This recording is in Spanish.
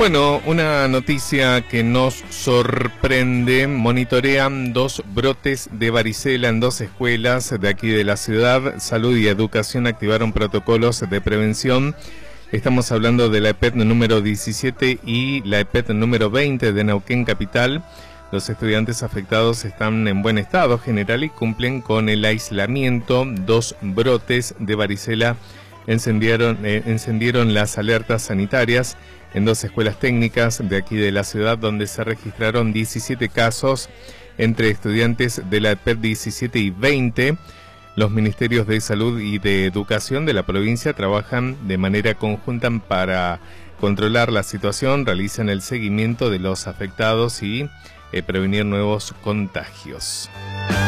Bueno, una noticia que nos sorprende: monitorean 2 brotes de varicela en 2 escuelas de aquí de la ciudad. Salud y Educación activaron protocolos de prevención. Estamos hablando de la EPET número 17 y la EPET número 20 de Neuquén Capital. Los estudiantes afectados están en buen estado general y cumplen con el aislamiento. 2 brotes de varicela encendieron las alertas sanitarias en 2 escuelas técnicas de aquí de la ciudad, donde se registraron 17 casos entre estudiantes de la EPET 17 y 20. Los ministerios de Salud y de Educación de la provincia trabajan de manera conjunta para controlar la situación, realizan el seguimiento de los afectados y prevenir nuevos contagios.